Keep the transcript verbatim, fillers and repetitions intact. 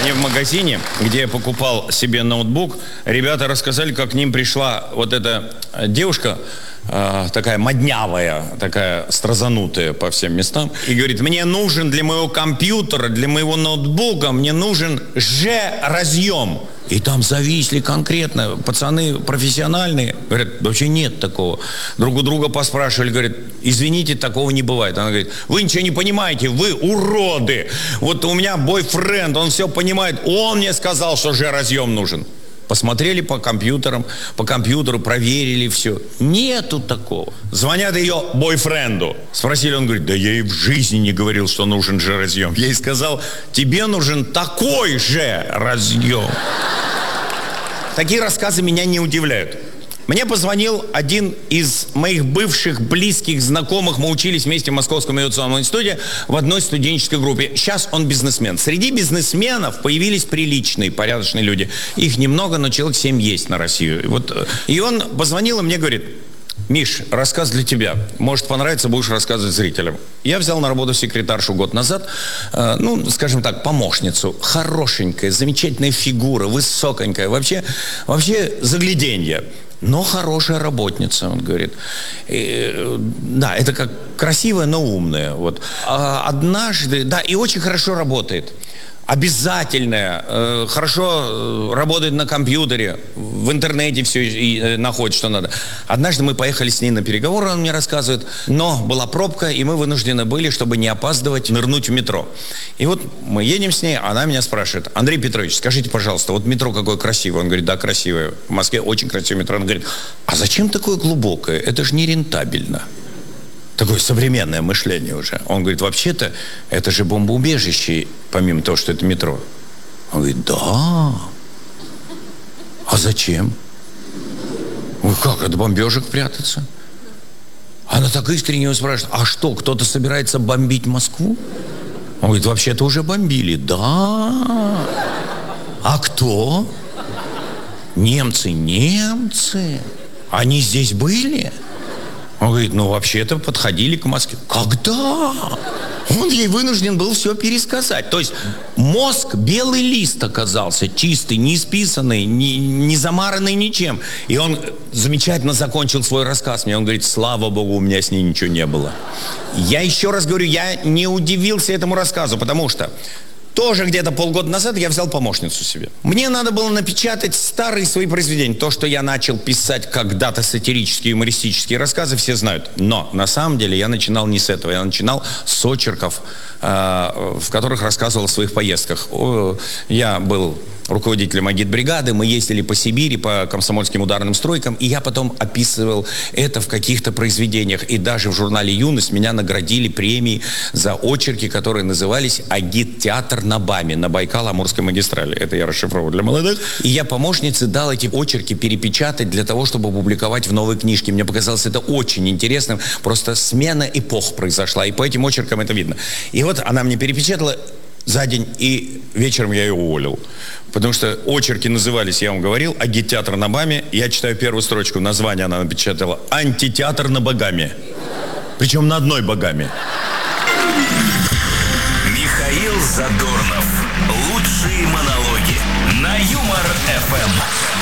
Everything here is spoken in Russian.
Мне в магазине, где я покупал себе ноутбук, ребята рассказали, как к ним пришла вот эта девушка, э, такая моднявая, такая стразанутая по всем местам, и говорит: мне нужен для моего компьютера, для моего ноутбука, мне нужен Ж-разъем. И там зависли конкретно пацаны профессиональные. Говорят: вообще нет такого. Друг у друга поспрашивали, говорят: извините, такого не бывает. Она говорит: вы ничего не понимаете, вы уроды. Вот у меня бойфренд, он все понимает, он мне сказал, что Ж-разъем нужен. Посмотрели по компьютерам, по компьютеру, проверили все. Нету такого. Звонят ее бойфренду. Спросили, он говорит: да я ей в жизни не говорил, что нужен Ж-разъем. Я ей сказал: тебе нужен такой же разъем. Такие рассказы меня не удивляют. Мне позвонил один из моих бывших близких знакомых. Мы учились вместе в Московском авиационном институте в одной студенческой группе. Сейчас он бизнесмен. Среди бизнесменов появились приличные, порядочные люди. Их немного, но человек семь есть на Россию. И, вот, и он позвонил и мне говорит: Миш, рассказ для тебя. Может понравится, будешь рассказывать зрителям. Я взял на работу секретаршу год назад, э, ну, скажем так, помощницу. Хорошенькая, замечательная фигура, высоконькая. Вообще, вообще загляденье. Но хорошая работница, он говорит. И, да, это как красивая, но умная. Вот. А однажды, да, и очень хорошо работает. Обязательная, э, хорошо работает на компьютере, в интернете все и, э, находит, что надо. Однажды мы поехали с ней на переговоры, он мне рассказывает, но была пробка, и мы вынуждены были, чтобы не опаздывать, нырнуть в метро. И вот мы едем с ней, она меня спрашивает: Андрей Петрович, скажите, пожалуйста, вот метро какое красивое. Он говорит: да, красивое. В Москве очень красивое метро. Он говорит: а зачем такое глубокое? Это же нерентабельно. Такое современное мышление уже. Он говорит: вообще-то, это же бомбоубежище, помимо того, что это метро. Он говорит: да. А зачем? Ой, как от бомбежек прятаться? Она так искренне его спрашивает: а что, кто-то собирается бомбить Москву? Он говорит: вообще-то уже бомбили. Да. А кто? Немцы. Немцы. Они здесь были? Он говорит: ну, вообще-то подходили к Москве. Когда? Он ей вынужден был все пересказать. То есть мозг белый лист оказался, чистый, не исписанный, не, не замаранный ничем. И он замечательно закончил свой рассказ мне. Он говорит: слава богу, у меня с ней ничего не было. Я еще раз говорю, я не удивился этому рассказу, потому что тоже где-то полгода назад я взял помощницу себе. Мне надо было напечатать старые свои произведения. То, что я начал писать когда-то сатирические, юмористические рассказы, все знают. Но на самом деле я начинал не с этого. Я начинал с очерков, э, в которых рассказывал о своих поездках. О, я был руководителем агитбригады, мы ездили по Сибири, по комсомольским ударным стройкам, и я потом описывал это в каких-то произведениях. И даже в журнале «Юность» меня наградили премией за очерки, которые назывались «Агит-театр на БАМе», на Байкало-Амурской магистрали. Это я расшифровал для молодых. И я помощнице дал эти очерки перепечатать для того, чтобы публиковать в новой книжке. Мне показалось это очень интересным. Просто смена эпох произошла, и по этим очеркам это видно. И вот она мне перепечатала за день, и вечером я ее уволил. Потому что очерки назывались, я вам говорил, «Агит-театр на БАМе». Я читаю первую строчку, название она напечатала: «Антитеатр на Багаме». Причем на одной Багаме. Михаил Задорнов. Лучшие монологи на Юмор-эф эм.